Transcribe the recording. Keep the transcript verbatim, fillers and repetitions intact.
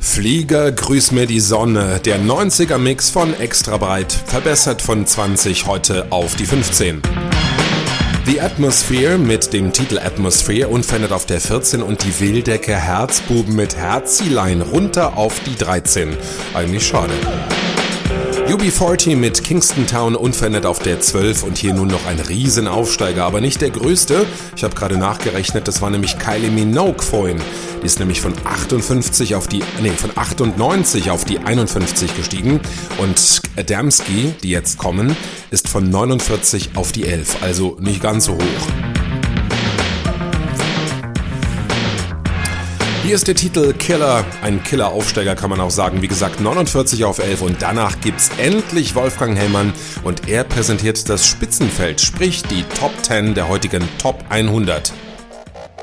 Flieger, grüß mir die Sonne, der neunziger-Mix von Extra Breit, verbessert von zwanzig heute auf die fünfzehn. The Atmosphere mit dem Titel Atmosphere unverändert auf der vierzehn und die Wildecke Herzbuben mit Herzilein runter auf die dreizehn. Eigentlich schade. U B vierzig mit Kingston Town unverändert auf der zwölf und hier nun noch ein Riesenaufsteiger, aber nicht der größte. Ich habe gerade nachgerechnet, das war nämlich Kylie Minogue vorhin. Die ist nämlich von achtundfünfzig auf die, nee, von achtundneunzig auf die einundfünfzig gestiegen und Adamski, die jetzt kommen, ist von neunundvierzig auf die elf, also nicht ganz so hoch. Hier ist der Titel Killer, ein Killer-Aufsteiger kann man auch sagen, wie gesagt neunundvierzig auf elf und danach gibt's endlich Wolfgang Hellmann und er präsentiert das Spitzenfeld, sprich die Top zehn der heutigen Top hundert.